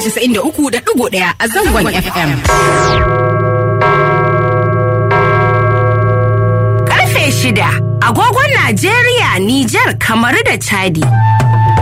93.1 a zangon FM. Karfe 6 agogon Najeriya, Nijar, Kamaru da Chadi.